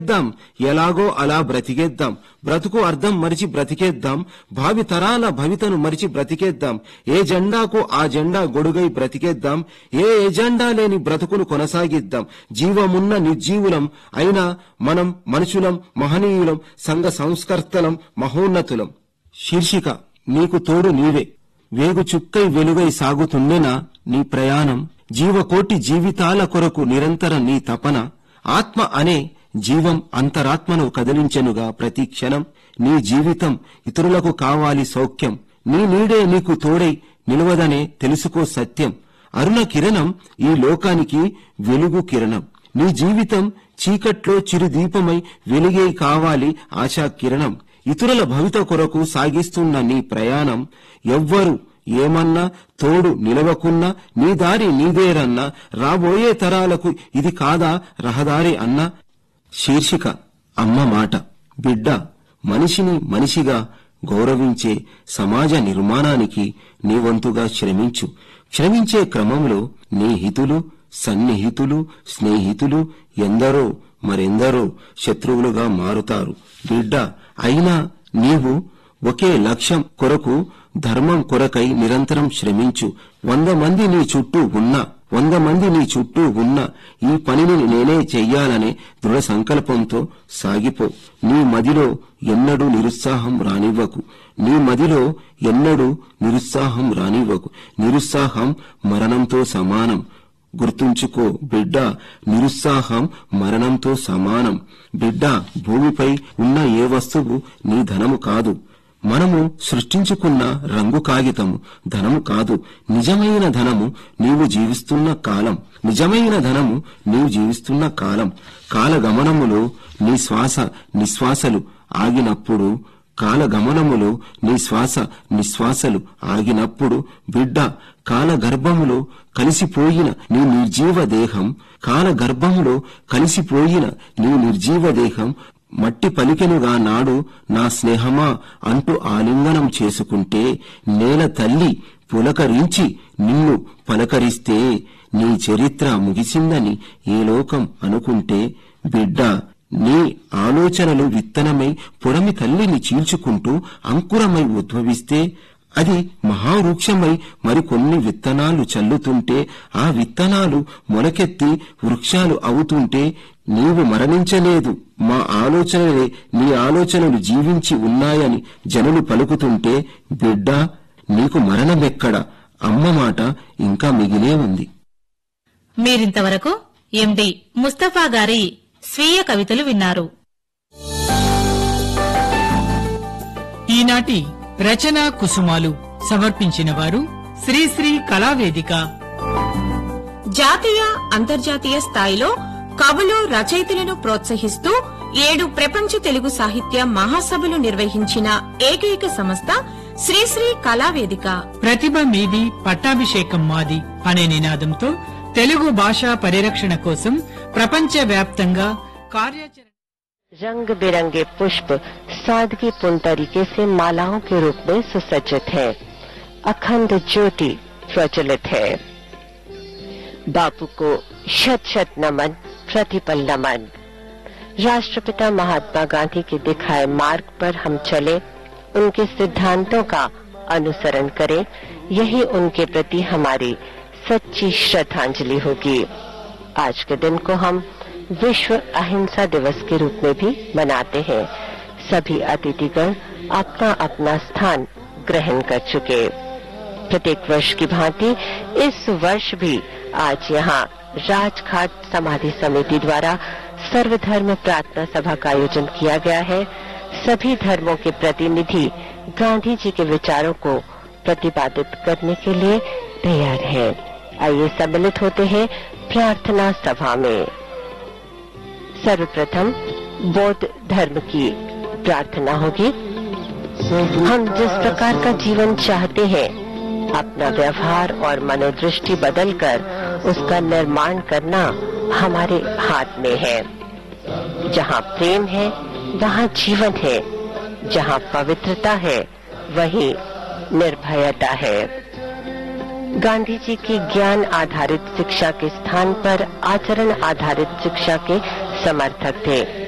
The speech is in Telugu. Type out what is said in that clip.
బ్రతికేద్దాం, ఎలాగో అలా బ్రతికేద్దాం. బ్రతుకు అర్థం మరిచి బ్రతికేద్దాం, భావి తరాల భవితను మరిచి బ్రతికేద్దాం. ఏ జెండాకు ఆ జెండా గొడుగై బ్రతికేద్దాం, ఏ ఎజెండా లేని బ్రతుకును కొనసాగిద్దాం. జీవమున్న నిర్జీవులం అయినా మనం మనుషులం, మహనీయులం, సంఘ సంస్కర్తలం, మహోన్నతులం. శీర్షిక నీకు తోడు నీవే. వేగు చుక్కై వెలుగై సాగుతుండెనా నీ ప్రయాణం, జీవకోటి జీవితాల కొరకు నిరంతర నీ తపన. ఆత్మ అనే జీవం అంతరాత్మను కదిలించెనుగా ప్రతి క్షణం. నీ జీవితం ఇతరులకు కావాలి సౌఖ్యం, నీ నీడే నీకు తోడై నిలవదనే తెలుసుకో సత్యం. అరుణ కిరణం ఈ లోకానికి వెలుగు కిరణం. నీ జీవితం చీకట్లో చిరుదీపమై వెలిగే కావాలి ఆశా కిరణం. ఇతరుల భవిత కొరకు సాగిస్తున్న నీ ప్రయాణం ఎవ్వరు ఏమన్నా తోడు నిలవకున్నా నీ దారి నీదేరన్నా, రాబోయే తరాలకు ఇది కాదా రహదారి అన్నా. శీర్షిక అమ్మ మాట. బిడ్డ, మనిషిని మనిషిగా గౌరవించే సమాజ నిర్మాణానికి నీ వంతుగా శ్రమించు. శ్రమించే క్రమంలో నీ హితులు, సన్నిహితులు, స్నేహితులు ఎందరో మరెందరో శత్రువులుగా మారుతారు. బిడ్డ, అయినా నీవు ఒకే లక్ష్యం కొరకు, ధర్మం కొరకై నిరంతరం శ్రమించు. 100 మంది నీ చుట్టూ ఉన్నా ఈ పనిని నేనే చెయ్యాలనే దృఢ సంకల్పంతో సాగిపో. నీ మదిలో ఎన్నడూ నిరుత్సాహం రానివ్వకు. నిరుత్సాహం మరణంతో సమానం. గుర్తుంచుకో బిడ్డ, నిరుత్సాహం మరణంతో సమానం. బిడ్డ, భూమిపై ఉన్న ఏ వస్తువు నీ ధనము కాదు, మనము సృష్టించుకున్న రంగు కాగితము ధనము కాదు. నిజమైన ధనము నీవు జీవిస్తున్న కాలం. కాలగమనములో నీ శ్వాస నిశ్వాసలు ఆగినప్పుడు బిడ్డ, కాలగర్భములో కలిసిపోయిన నీ నిర్జీవ దేహం మట్టి పలికెనుగా నాడు నా స్నేహమా అంటూ ఆలింగనం చేసుకుంటే, నేల తల్లి పులకరించి నిన్ను పలకరిస్తే నీ చరిత్ర ముగిసిందని ఏ లోకం అనుకుంటే. బిడ్డ, నీ ఆలోచనలు విత్తనమై పుడమి తల్లిని చీల్చుకుంటూ అంకురమై ఉద్భవిస్తే, అది మహావృక్షమై మరికొన్ని విత్తనాలు చల్లుతుంటే, ఆ విత్తనాలు మొలకెత్తి వృక్షాలు అవుతుంటే, నీవు మరణించలేదు, మా ఆలోచనలే నీ ఆలోచనలు జీవించి ఉన్నాయని జనులు పలుకుతుంటే, బిడ్డ, నీకు మరణమెక్కడ? అమ్మ మాట ఇంకా మిగిలే ఉంది. మీరింతవరకు ఎండి ముస్తఫా గారి స్వీయ కవితలు విన్నారు. ఈనాటి రచనా కుసుమాలు సమర్పించిన వారు శ్రీశ్రీ కళావేదిక. జాతీయ, అంతర్జాతీయ స్థాయిలో కవులు, రచయితలను ప్రోత్సహిస్తూ 7 ప్రపంచ తెలుగు సాహిత్య మహాసభలు నిర్వహించిన ఏకైక సంస్థ శ్రీశ్రీ కళావేదిక. ప్రతిభ మీది, పట్టాభిషేకం మాది అనే నినాదంతో తెలుగు భాషా పరిరక్షణ కోసం ప్రపంచవ్యాప్తంగా కార్యాచరణ. रंग बिरंगे पुष्प सादगीपूर्ण तरीके से मालाओं के रूप में सुसज्जित है। अखंड ज्योति प्रज्वलित है। बापू को शत शत नमन, प्रतिपल नमन। राष्ट्रपिता महात्मा गांधी के दिखाए मार्ग पर हम चले, उनके सिद्धांतों का अनुसरण करें, यही उनके प्रति हमारी सच्ची श्रद्धांजलि होगी। आज के दिन को हम विश्व अहिंसा दिवस के रूप में भी मनाते हैं। सभी अतिथिगण अपना अपना स्थान ग्रहण कर चुके। प्रत्येक वर्ष की भांति इस वर्ष भी आज यहाँ राजघाट समाधि समिति द्वारा सर्वधर्म प्रार्थना सभा का आयोजन किया गया है। सभी धर्मों के प्रतिनिधि गांधी जी के विचारों को प्रतिपादित करने के लिए तैयार हैं। आइए सम्मिलित होते हैं प्रार्थना सभा में। सर्वप्रथम बौद्ध धर्म की प्रार्थना होगी। हम जिस प्रकार का जीवन चाहते हैं, अपना व्यवहार और मनोदृष्टि बदलकर उसका निर्माण करना हमारे हाथ में है। जहाँ प्रेम है वहाँ जीवन है, जहाँ पवित्रता है वहीं निर्भयता है। गांधी जी की ज्ञान आधारित शिक्षा के स्थान पर आचरण आधारित शिक्षा के समर्थक थे।